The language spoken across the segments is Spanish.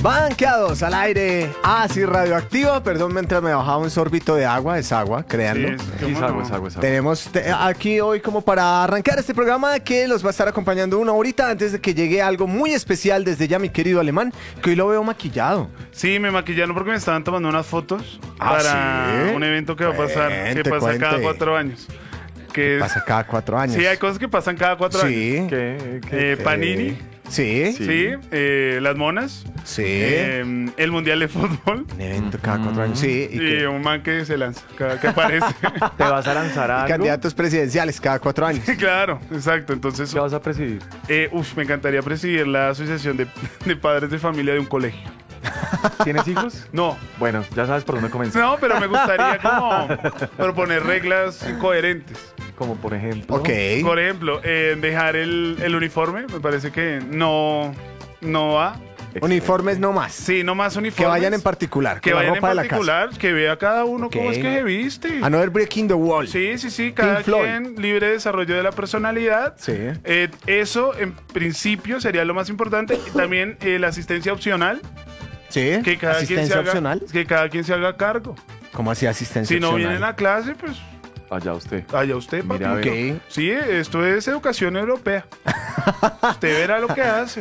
Banqueados al aire. Ah, sí, radioactivo. Perdón, mientras me bajaba un sorbito de agua. Es agua, créanlo. Sí, es agua. Tenemos aquí hoy como para arrancar este programa que los va a estar acompañando una horita antes de que llegue algo muy especial desde ya, mi querido Alemán, que hoy lo veo maquillado. Sí, me maquillaron porque me estaban tomando unas fotos ¿Ah, para sí? un evento que va a pasar, que pasa cada 4 años. Que pasa cada 4 años. Sí, hay cosas que pasan cada 4 años. Sí. Panini. Sí. Sí, las monas. Sí. El Mundial de Fútbol. Un evento cada 4 años. Sí. Y un man que se lanza, que aparece. ¿Te vas a lanzar a algo? Candidatos presidenciales cada 4 años. Claro, exacto. Entonces, ¿Qué vas a presidir? me encantaría presidir la asociación de padres de familia de un colegio. ¿Tienes hijos? No, Bueno, ya sabes por dónde comenzar. no, pero me gustaría como proponer reglas coherentes. Como por ejemplo... Ok. Por ejemplo, dejar el uniforme, me parece que no va. Uniformes no más. Sí, no más uniformes. Que vayan en particular. Que con la vayan en ropa de la casa. particular, que vea cada uno Ok. cómo es que se viste. Another Breaking the Wall. Sí, cada Pink Floyd. quien libre desarrollo de la personalidad. Sí. Eso, en principio, sería lo más importante. Y también la asistencia opcional, Sí. que cada quien se Asistencia haga, opcional. que cada quien se haga cargo. ¿Cómo así asistencia Si no opcional? vienen a clase, pues Allá usted. allá usted, papi. Mira, a ver. Ok. Sí, esto es educación europea. Usted verá lo que hace.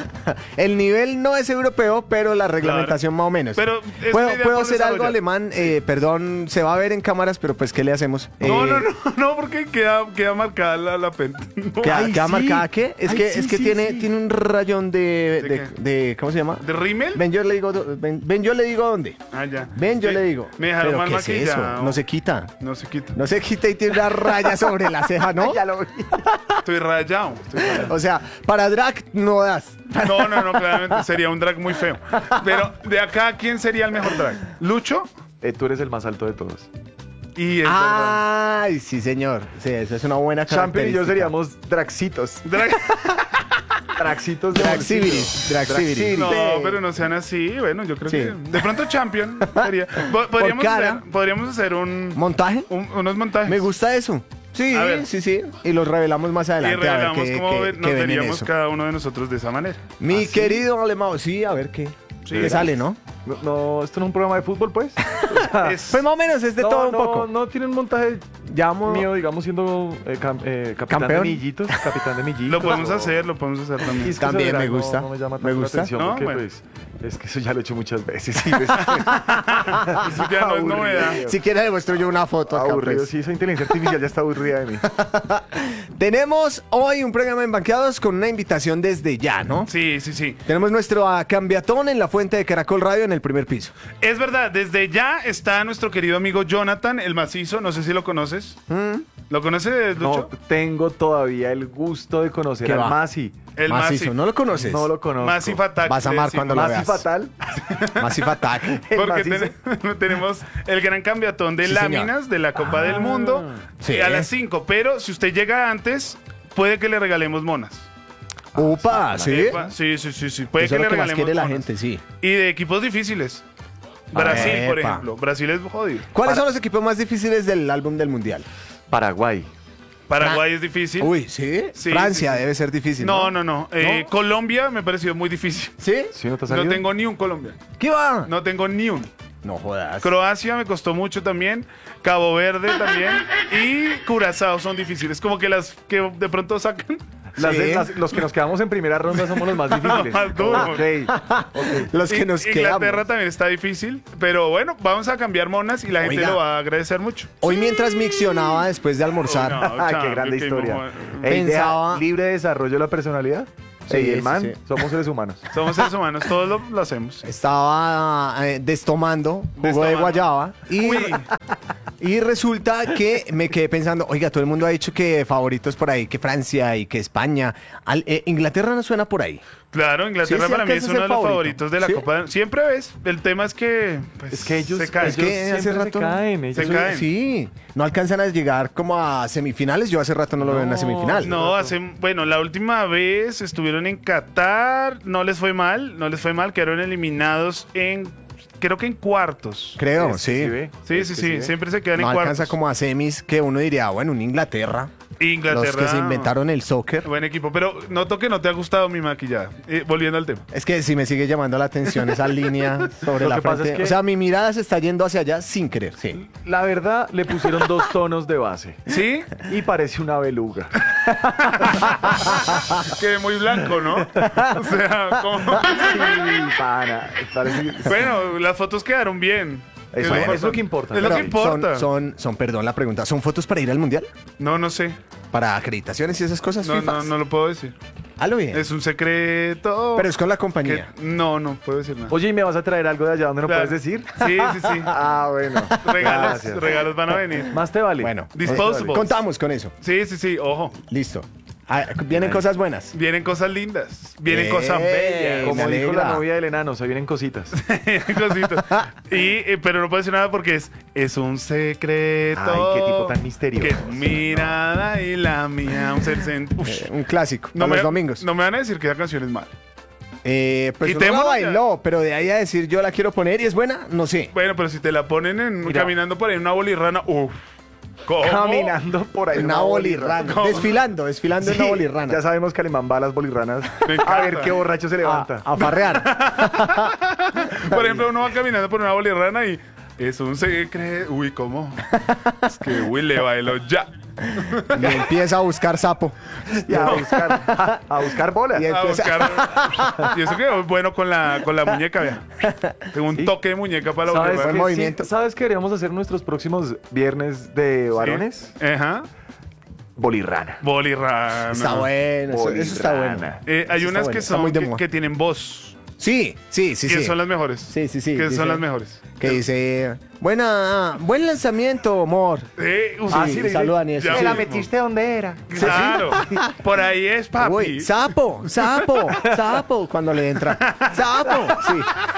El nivel no es europeo, pero la reglamentación más o menos. Pero es ¿Puedo, una idea puedo por hacer algo desarrollar. alemán? Perdón, se va a ver en cámaras, pero pues, ¿qué le hacemos? No, porque queda marcada la pena. No. ¿Queda, Ay, queda sí. marcada qué? Es Ay, que, sí, es que sí, tiene, sí. tiene un rayón de ¿cómo se llama? ¿De rímel? Ven, yo le digo, ven, yo le digo dónde. Ah, ya. Ven, yo Sí, le digo. Me dejaron ¿Pero mal qué es eso? maquillado. No se quita. No se quita. No se quita y tiene una raya sobre la ceja, ¿no? Ya lo vi. Estoy rayado. O sea, para drag no das. No, claramente sería un drag muy feo. Pero de acá, ¿quién sería el mejor drag? ¿Lucho? Tú eres el más alto de todos. Y es Ay, sí, señor. Sí, eso es una buena Champion y yo característica. seríamos draxitos. verdad. Drag. Draxitos de Draxiviris, Draxiviris. No, pero no sean así. Bueno, yo creo Sí. que de pronto Champion sería. Podríamos hacer ¿Montaje? unos montajes. Me gusta eso. Sí, A ver. sí. Y los revelamos más Y adelante. revelamos a ver cómo qué nos ven en veríamos eso. cada uno de nosotros de esa manera. Mi ¿Ah, sí? querido Alemão, sí, a ver qué. Sí. ¿Qué sale, no? No, esto no es un programa de fútbol, pues. O sea, Es- Pues más o menos es de todo un poco. No tiene un montaje Llamo. mío, digamos, siendo capitán ¿Campeón? de Millitos. Capitán de Millitos. Lo podemos o- hacer también. Y es que También eso de me verdad gusta. No me llama Me tanto gusta. la atención No, porque, bueno. pues, es que eso ya lo he hecho muchas veces. Sí, Eso ya no es novedad. Si quiere le muestro yo una foto acá. aburrido, Pues. sí, esa inteligencia artificial ya está aburrida de mí. Tenemos hoy un programa en Banqueados con una invitación desde ya, ¿no? Sí. Tenemos nuestro cambiatón en la fuente de Caracol Radio en el primer piso. Es verdad, desde ya está nuestro querido amigo Jonathan, el macizo. No sé si lo conoces. ¿Lo conoces, No, Lucho? tengo todavía el gusto de conocer ¿Qué al va? Masi. El Macizo, Masi. ¿no lo conoces? No lo conozco. Massive Attack. Vas a le amar decimos. cuando lo Masi veas. fatal. Massive Attack. El Porque macizo. tenemos el gran cambiatón de Sí, señor. láminas de la Copa del Mundo sí. a las 5. Pero si usted llega antes, puede que le regalemos monas. Upa, ¿sí? Epa, sí. Puede Eso que es le lo que más regalemos quiere la monas. gente, sí. Y de equipos difíciles. Brasil, por Epa. ejemplo. Brasil es jodido. ¿Cuáles son los equipos más difíciles del álbum del Mundial? Paraguay. Paraguay es difícil. Uy, ¿sí? Sí, Francia sí. debe ser difícil, No. ¿No? Colombia me pareció muy difícil. ¿Sí? ¿Sí no te ha No salido? tengo ni un Colombia. ¿Qué va? No tengo ni un. No jodas. Croacia me costó mucho también. Cabo Verde también. Y Curazao son difíciles. Como que las que de pronto sacan. Sí. Los que nos quedamos en primera ronda somos los más difíciles. Más duros. Ok. Los que nos Inglaterra quedamos. también está difícil. Pero bueno, vamos a cambiar monas y la gente Oiga. lo va a agradecer mucho. Hoy mientras miccionaba después de almorzar, No, Ay, chao, qué grande qué historia. mojo. Pensaba- Libre desarrollo de la personalidad. Sí, Ey, el sí, man, sí. somos seres humanos. Somos seres humanos, todos lo hacemos. estaba destomando jugo de Destomando. guayaba y, Uy. y resulta que me quedé pensando, oiga, todo el mundo ha dicho que favoritos por ahí, que Francia y que España. Inglaterra no suena por ahí. Claro, Inglaterra Sí, sí, para mí es alcanza a uno ser de los favorito. favoritos de la Sí. Copa. Siempre ves. El tema es que pues, Es que ellos, se caen. Es que hace siempre rato- se caen. Ellos Se caen. Sí, no alcanzan a llegar como a semifinales. Yo hace rato no lo veo en una No, semifinal. No, bueno, la última vez estuvieron en Qatar, no les fue mal, quedaron eliminados creo que en cuartos. Creo, Es que sí. ve. Sí, Es que ve. siempre se quedan No en alcanza cuartos. como a semis que uno diría, bueno, un Inglaterra. Inglaterra. Los que se inventaron el soccer. Buen equipo, pero noto que no te ha gustado mi maquillada. Volviendo al tema. Es que si me sigue llamando la atención esa línea sobre Lo la que pasa frente. es que- O sea, mi mirada se está yendo hacia allá sin querer. Sí. La verdad, le pusieron 2 tonos de base. ¿Sí? Y parece una beluga. Quedé muy blanco, ¿no? O sea, como... Sí, pana. Parece... Bueno, las fotos quedaron bien. Eso Es es lo que importa. Es lo Pero que importa. perdón la pregunta, ¿son fotos para ir al mundial? No sé. ¿Para acreditaciones y esas cosas? No, FIFAs? no lo puedo decir. Halo bien. Es un secreto. Pero es con la que- compañía. No puedo decir nada. Oye, ¿y me vas a traer algo de allá donde no Claro. puedes decir? Sí. Ah, bueno. Regalos, Gracias. regalos van a venir. Más te vale. Bueno, Disposables. contamos con eso. Sí, ojo. Listo. Ah, vienen cosas buenas. Vienen cosas lindas. Vienen Bien. cosas bellas. Como me dijo alegra. la novia del enano, se vienen cositas. Cositas. Pero no puedo decir nada porque es un secreto. Ay, qué tipo tan misterioso. Que mirada y la mía. Un clásico. No para me, los domingos. no me van a decir que esa canción es mala. Pues uno la Quitémosla ya. bailó, pero de ahí a decir yo la quiero poner y es buena, no sé. Bueno, pero si te la ponen Mira. caminando por ahí en una bolirrana, uff. ¿Cómo? Caminando por ahí. Una bolirrana. ¿Cómo? Desfilando en una Sí, bolirrana. Ya sabemos que Alemán va a las bolirranas. Me encanta. A ver qué borracho se levanta. A farrear. Por ejemplo, uno va caminando por una bolirrana y es un secreto. Uy, ¿cómo? Es que, uy, le bailo ya. Y empieza a buscar sapo. Y a buscar bolas. Y A buscar. Y eso que es bueno con la muñeca, vea. Tengo un Sí. toque de muñeca para la ¿Sabes bolirrana. buen qué, movimiento. ¿Sabes qué deberíamos hacer nuestros próximos viernes de varones? Sí. Ajá. Bolirrana. Bolirrana. Está bueno, eso está bueno. Bolirrana. Hay Eso unas está que bueno, está son muy de que, moda. que tienen voz. Sí. Que son las mejores. Sí. Que dice- son las mejores. Que dice, buen lanzamiento, amor. Uy, Sí, saludan y eso. ya Sí. mismo. donde era. Claro. Por ahí es, papi. Uy, sapo. Cuando le entra. Sapo, sí.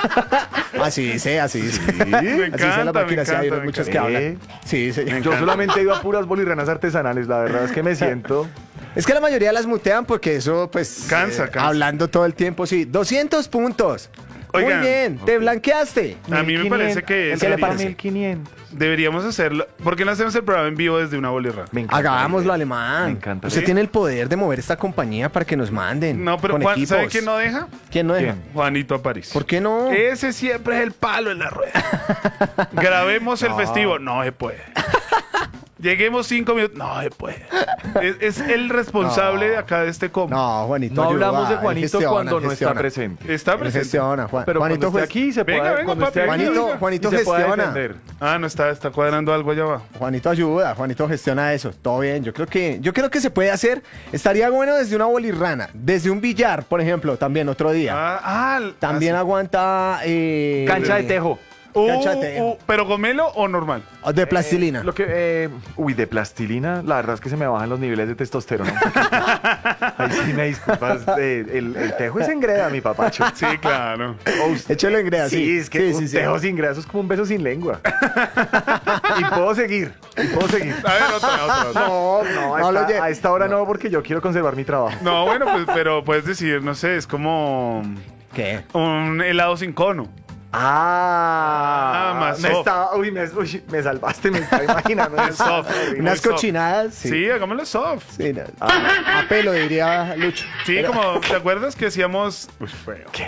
Así dice. Me Así dice la encanta, máquina, sí, hay me muchos que encanta. hablan. Sí, señor. Yo solamente he ido a puras bolirranas artesanales. La verdad es que me siento... Es que la mayoría las mutean porque eso, pues. Cansa. Hablando todo el tiempo, sí. 200 puntos. Oigan. Muy bien, te blanqueaste. A mí me parece que ¿Qué le parece? deberíamos- 1500. deberíamos hacerlo. ¿Por qué no hacemos el programa en vivo desde una bolirrana? Me encanta. Hagámoslo, la idea. alemán. Me encanta. Usted ¿Sí? tiene el poder de mover esta compañía para que nos manden. No, pero con Juan, equipos. ¿sabe quién no deja? ¿Quién no deja? ¿Quién? Juanito Aparicio. ¿Por qué no? Ese siempre es el palo en la rueda. Grabemos el festivo. No se puede. Lleguemos 5 minutos. No se puede. Es el responsable de acá de este combo. No, Juanito. No ayuda, hablamos de él Juanito gestiona, cuando él no está gestiona. presente. Está Él presente. gestiona, Juan. Pero Juanito cuando esté aquí se Venga, puede, venga, cuando esté papi, aquí, venga. Juanito y se puede gestiona. defender. Ah, no está cuadrando algo allá abajo. Juanito ayuda, Juanito gestiona eso. Todo bien. Yo creo que se puede hacer. Estaría bueno desde una bolirrana, desde un billar, por ejemplo, también otro día. También aguanta Cancha de tejo. cancha de tejo. ¿Pero gomelo o normal? De plastilina. Lo que, de plastilina, la verdad es que se me bajan los niveles de testosterona. un poquito. Ahí sí me disculpas. El tejo es engreda, mi papacho. Sí, claro. Échelo en greda, sí. Sí, es que un tejo sin greda eso es como un beso sin lengua. Y puedo seguir. A ver, otra. No, No lo lle- a esta hora no, porque yo quiero conservar mi trabajo. No, bueno, pues, pero puedes decir, no sé, es como ¿Qué? un helado sin cono. Más me soft. estaba, me salvaste, me estaba imaginando. Es soft. Unas Muy soft. cochinadas. Sí, hagámoslo soft. Sí, no. A pelo, diría Lucho. Sí, como, ¿te acuerdas que hacíamos... Uy, feo. ¿Qué?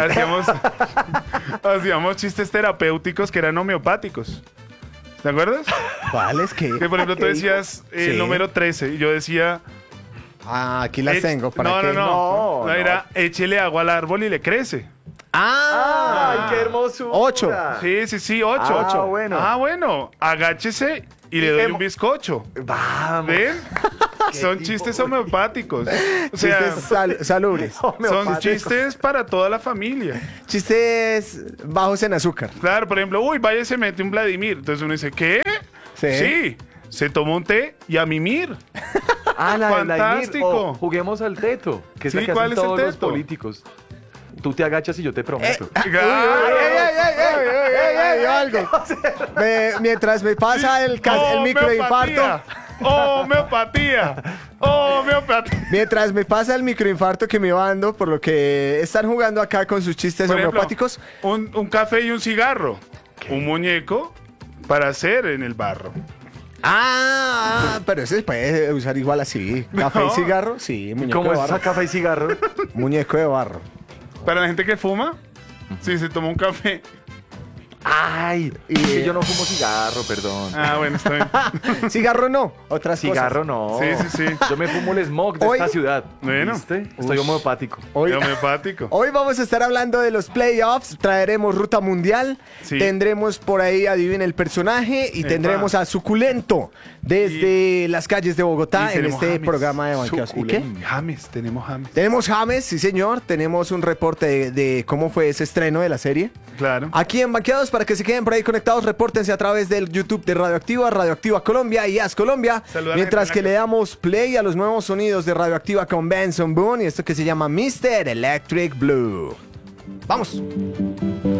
Hacíamos chistes terapéuticos que eran homeopáticos. ¿Te acuerdas? ¿Cuáles? ¿Qué? Que por ejemplo tú ¿Qué decías el Sí. número 13 y yo decía... Ah, aquí las tengo. ¿Para no, qué? no. No, Era échele agua al árbol y le crece. ¡Ah! ¡Ay, qué hermosura! 8. Sí, 8. Ah, bueno. Bueno. Agáchese y le doy un bizcocho. Vamos. ¿Ven? Son chistes homeopáticos. O sea, Chistes salubres. son Homeopáticos. chistes para toda la familia. Chistes bajos en azúcar. Claro, por ejemplo, vaya y se mete un Vladimir. Entonces uno dice, ¿qué? Sí. Se tomó un té y a mimir. Ah, la de Vladimir. Fantástico. Juguemos al teto, que es Sí, la que ¿cuál hacen es el todos los teto? políticos. Tú te agachas y yo te prometo. ¡Claro! ¡Ey, algo! Mientras me pasa el microinfarto. ¡Homeopatía! Mientras me pasa el microinfarto que me va dando, por lo que están jugando acá con sus chistes Por ejemplo, homeopáticos. un café y un cigarro. Un muñeco para hacer en el barro. Pero ese se puede usar igual así. Café y cigarro, sí, muñeco ¿Cómo de es barro. esa café y cigarro? Muñeco de barro. Para la gente que fuma, si se toma un café. Ay, y yo no fumo cigarro, perdón. Bueno, está bien. Cigarro no, otras Cigarro cosas. no. Sí. Yo me fumo el smog de Hoy- esta ciudad. Bueno. ¿Viste? Estoy homeopático. Hoy, Homeopático. hoy vamos a estar hablando de los playoffs, traeremos ruta mundial, Sí. tendremos por ahí adivina el personaje y Epa. tendremos a Suculento desde las calles de Bogotá Y en tenemos este James. programa de banqueos. ¿Y qué? James, tenemos James. Tenemos James, sí señor, tenemos un reporte de cómo fue ese estreno de la serie. Claro. Aquí en Banqueados, para que se queden por ahí conectados, repórtense a través del YouTube de Radioactiva Colombia y As Colombia. Saludar a Mientras gente que en la le damos play a los nuevos sonidos de Radioactiva con Benson Boone y esto que se llama Mr. Electric Blue. ¡Vamos!